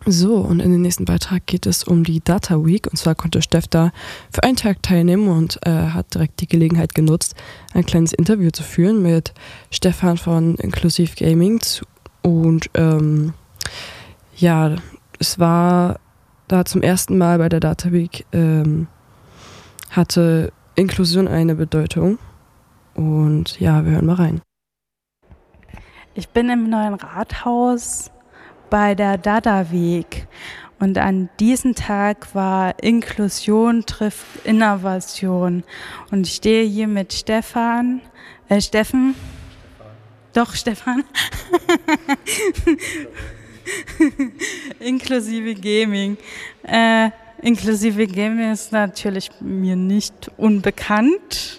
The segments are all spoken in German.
So, und in dem nächsten Beitrag geht es um die Data Week. Und zwar konnte Steff da für einen Tag teilnehmen und hat direkt die Gelegenheit genutzt, ein kleines Interview zu führen mit Stefan von Inclusive Gaming. Und ja, es war da zum ersten Mal bei der Data Week, hatte Inklusion eine Bedeutung. Und ja, wir hören mal rein. Ich bin im neuen Rathaus bei der Dada Week und an diesem Tag war Inklusion trifft Innovation und ich stehe hier mit Stefan. Inklusive Gaming. Inklusive Gaming ist natürlich mir nicht unbekannt.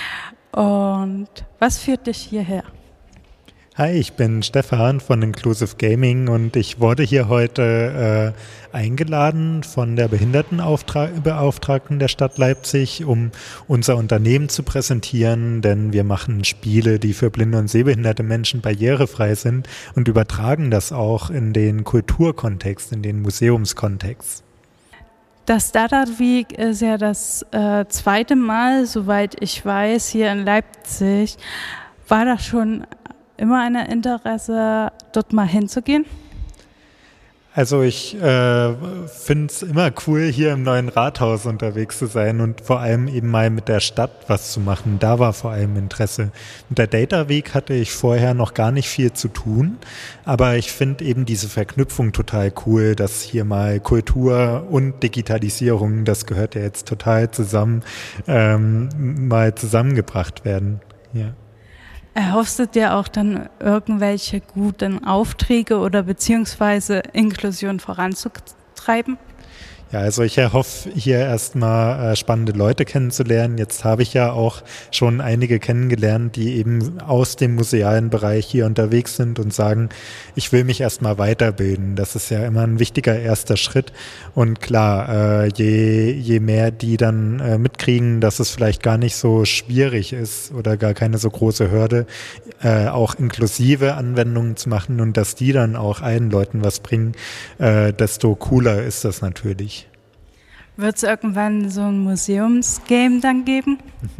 Und was führt dich hierher? Hi, ich bin Stefan von Inclusive Gaming und ich wurde hier heute eingeladen von der Behindertenbeauftragten der Stadt Leipzig, um unser Unternehmen zu präsentieren, denn wir machen Spiele, die für blinde und sehbehinderte Menschen barrierefrei sind und übertragen das auch in den Kulturkontext, in den Museumskontext. Das Dada Week ist ja das zweite Mal, soweit ich weiß, hier in Leipzig. War das schon immer ein Interesse, dort mal hinzugehen? Also ich finde es immer cool, hier im neuen Rathaus unterwegs zu sein und vor allem eben mal mit der Stadt was zu machen. Da war vor allem Interesse. Mit der Data Week hatte ich vorher noch gar nicht viel zu tun, aber ich finde eben diese Verknüpfung total cool, dass hier mal Kultur und Digitalisierung, das gehört ja jetzt total zusammen, mal zusammengebracht werden. Ja. Erhoffst du dir auch dann irgendwelche guten Aufträge oder beziehungsweise Inklusion voranzutreiben? Ja, also ich erhoffe, hier erstmal spannende Leute kennenzulernen. Jetzt habe ich ja auch schon einige kennengelernt, die eben aus dem musealen Bereich hier unterwegs sind und sagen, ich will mich erstmal weiterbilden. Das ist ja immer ein wichtiger erster Schritt. Und klar, je mehr die dann mitkriegen, dass es vielleicht gar nicht so schwierig ist oder gar keine so große Hürde, auch inklusive Anwendungen zu machen und dass die dann auch allen Leuten was bringen, desto cooler ist das natürlich. Wird es irgendwann so ein Museumsgame dann geben?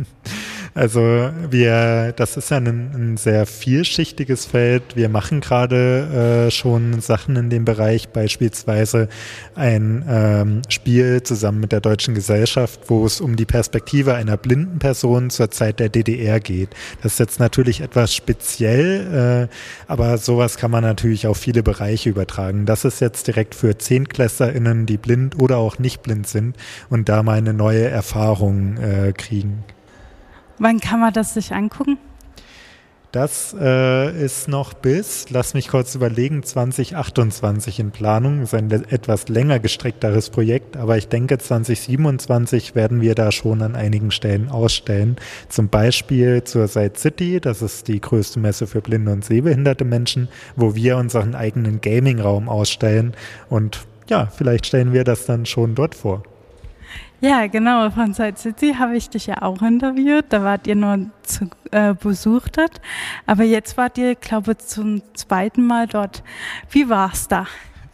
Also das ist ja ein sehr vielschichtiges Feld. Wir machen gerade schon Sachen in dem Bereich, beispielsweise ein Spiel zusammen mit der Deutschen Gesellschaft, wo es um die Perspektive einer blinden Person zur Zeit der DDR geht. Das ist jetzt natürlich etwas speziell, aber sowas kann man natürlich auf viele Bereiche übertragen. Das ist jetzt direkt für ZehntklässlerInnen, die blind oder auch nicht blind sind und da mal eine neue Erfahrung kriegen. Wann kann man das sich angucken? Das ist noch lass mich kurz überlegen, 2028 in Planung. Das ist ein etwas länger gestreckteres Projekt, aber ich denke 2027 werden wir da schon an einigen Stellen ausstellen. Zum Beispiel zur Side City, das ist die größte Messe für blinde und sehbehinderte Menschen, wo wir unseren eigenen Gaming-Raum ausstellen und ja, vielleicht stellen wir das dann schon dort vor. Ja, genau, von Side City habe ich dich ja auch interviewt, da wart ihr nur zu Besuch dort, aber jetzt wart ihr, glaube ich, zum zweiten Mal dort. Wie war's da?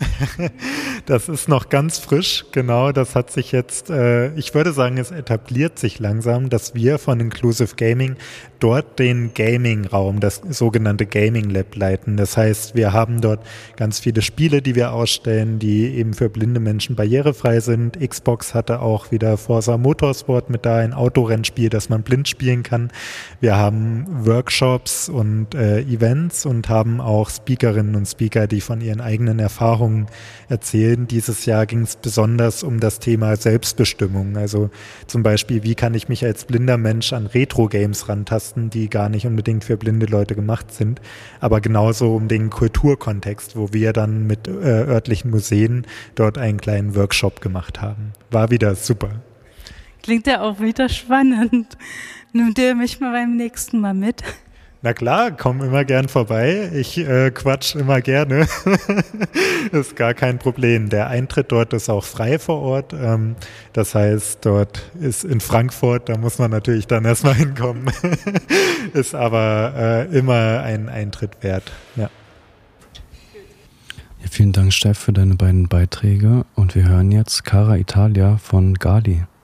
Das ist noch ganz frisch, genau, das hat sich jetzt, ich würde sagen, es etabliert sich langsam, dass wir von Inclusive Gaming dort den Gaming-Raum, das sogenannte Gaming Lab leiten. Das heißt, wir haben dort ganz viele Spiele, die wir ausstellen, die eben für blinde Menschen barrierefrei sind. Xbox hatte auch wieder Forza Motorsport mit da, ein Autorennspiel, das man blind spielen kann. Wir haben Workshops und Events und haben auch Speakerinnen und Speaker, die von ihren eigenen Erfahrungen erzählen. Dieses Jahr ging es besonders um das Thema Selbstbestimmung. Also zum Beispiel, wie kann ich mich als blinder Mensch an Retro-Games rantasten, die gar nicht unbedingt für blinde Leute gemacht sind, aber genauso um den Kulturkontext, wo wir dann mit örtlichen Museen dort einen kleinen Workshop gemacht haben. War wieder super. Klingt ja auch wieder spannend. Nimmt ihr mich mal beim nächsten Mal mit? Na klar, komm immer gern vorbei. Ich quatsch immer gerne. Ist gar kein Problem. Der Eintritt dort ist auch frei vor Ort. Das heißt, dort ist in Frankfurt, da muss man natürlich dann erstmal hinkommen. Ist aber immer ein Eintritt wert. Ja. Vielen Dank, Steff, für deine beiden Beiträge. Und wir hören jetzt Cara Italia von Gali.